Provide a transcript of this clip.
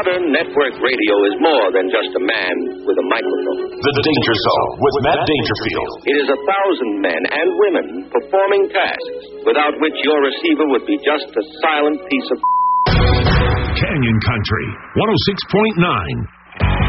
Modern network radio is more than just a man with a microphone. The Danger Zone with Matt Dangerfield. It is 1,000 men and women performing tasks without which your receiver would be just a silent piece of... Canyon Country 106.9